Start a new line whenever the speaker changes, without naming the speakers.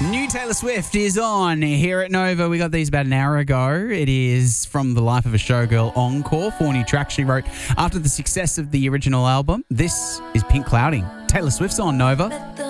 New Taylor Swift is on here at Nova. We got these about an hour ago. It is From the Life of a Showgirl Encore, 4 new tracks she wrote after the success of the original album. This is Pink Clouding. Taylor Swift's on Nova.